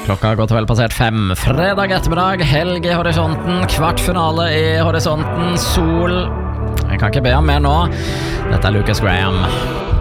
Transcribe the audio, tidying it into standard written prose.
Klokka har gått vel passert 5. Fredag ettermiddag, helg i horisonten, kvartfinale i horisonten, sol. Jeg kan ikke be om mer nå. Dette er Lucas Graham.